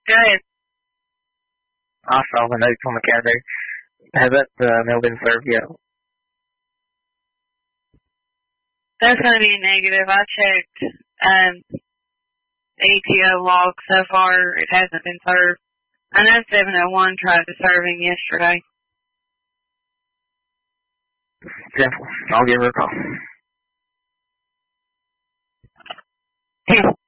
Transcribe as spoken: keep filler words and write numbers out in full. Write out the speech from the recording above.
Go ahead. I saw the notes on the calendar. Has that uh, mail been served yet? That's going to be negative. I checked um, the E T O log so far. It hasn't been served. I know seven oh one tried to serve him yesterday. Simple. I'll give her a call.